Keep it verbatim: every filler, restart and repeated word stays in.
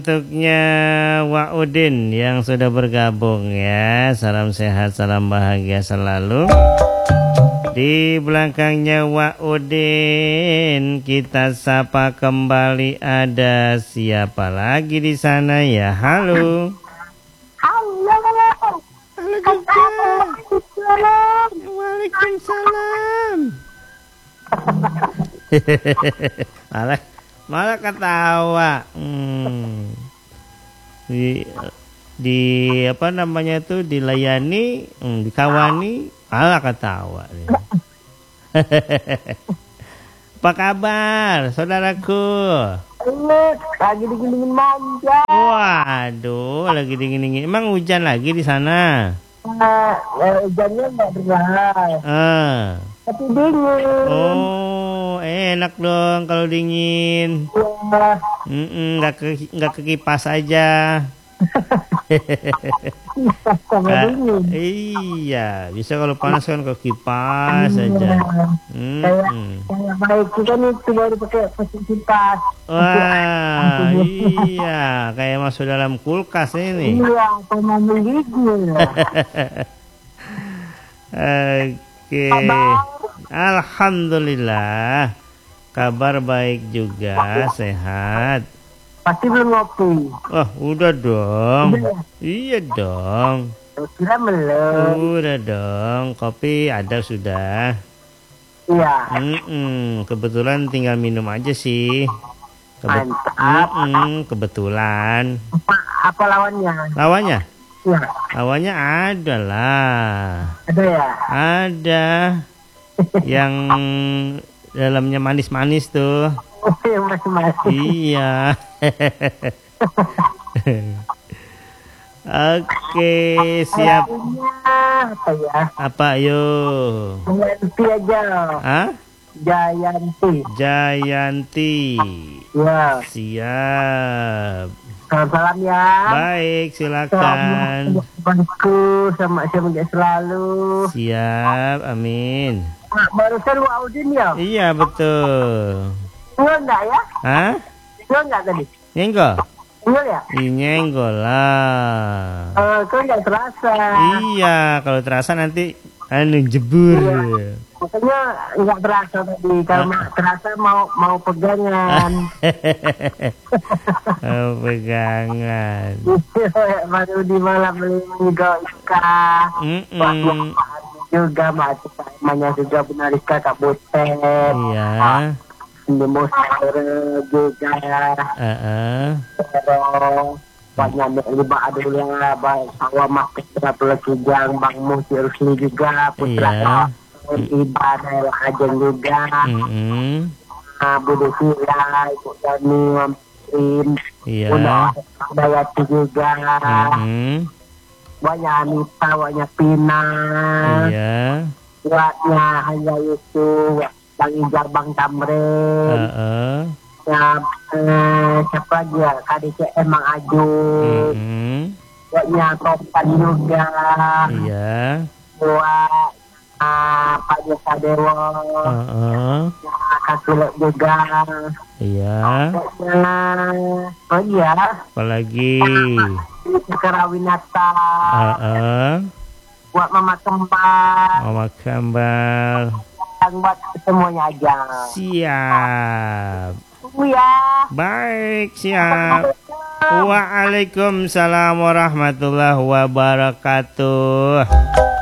Untuknya Wak Udin yang sudah bergabung ya. Salam sehat, salam bahagia selalu. Di belakangnya Wak Udin kita sapa kembali, ada siapa lagi di sana ya? Halo. Halo. Halo juga. Waalaikumsalam. malah malah ketawa. Hmm. Di di apa namanya tuh dilayani, hmm, dikawani, malah ketawa. Apa kabar, saudaraku? Lagi dingin-dingin manja. Waduh, lagi dingin-dingin. Emang hujan lagi di sana? Nah, hujannya nggak deras. Ah. Tapi dingin. Oh, enak dong kalau dingin. Ya. Mm-mm, nggak ke nggak ke kipas aja. Sama Ka- dingin. iya, bisa kalau panas kan ke kipas aja. Kayak Mm-mm. kayak baik kita nih tuh baru pakai mesin kipas. Wah, iya, kayak masuk dalam kulkas ini. Iya, sama menggigil. Oke, alhamdulillah, kabar baik juga, sehat. Pasti belum ngopi. Oh, udah dong. Udah. Iya dong. Kira belum. Udah dong. Kopi ada sudah. Iya. Mm-mm, kebetulan tinggal minum aja sih. Kebet- Mantap. Mm-mm, kebetulan. Apa, apa lawannya? Lawannya? Iya. Lawannya ada lah. Ada ya. Ada. Yang dalamnya manis-manis tuh. Oke, masing-masing. Iya. Oke, siap. Apa ya? Apa yo? Jayanti aja. Hah? Jayanti. Jayanti. Ya. Siap. Salam-salam ya. Baik, silakan. Bantu sama semoga selalu. Siap, amin. Nah, barusan Wak Udin ya? Iya, betul. Enggak enggak ya? Hah? Enggak enggak tadi? Nyenggol? Enggak ya? Ih, nyenggol lah. Eh, kok enggak terasa? Iya, kalau terasa nanti anu jebur. Makanya enggak terasa tadi. Kalau Ah. terasa mau mau pegangan. Oh, pegangan. Baru di malam beli juga ikan. Mm-mm. Juga mati namanya juga benar kakak butet. Iya. Ini mau juga. Heeh. Terus banyak lima ada yang baik sawah makin berapa kijang bang Musi Rusli juga putra Iya. ibadah ajeng juga. Mm-mm. Nah, Budi Sila Ibu Dani Mampin Iya. Dayati juga. Mm-mm. Banyak Anita, banyak Pina. Iya. Buatnya hanya Yusuf, Bang Ijar, Bang Tamrin. Heeh. Ya, eh, siapa lagi ya? K D C M Mang Ajun. Mm-mm. Buatnya Topan juga. Iya. Buat uh, Pak Jasa Dewo. Heeh. Kasulek juga. Iya. Buatnya, oh iya. Apalagi? Kerawinata. Heeh. Buat Mama Kembar. Mama Kambal. Buat semuanya aja. Siap. Tunggu ya. Baik, siap. Waalaikumsalam warahmatullahi wabarakatuh.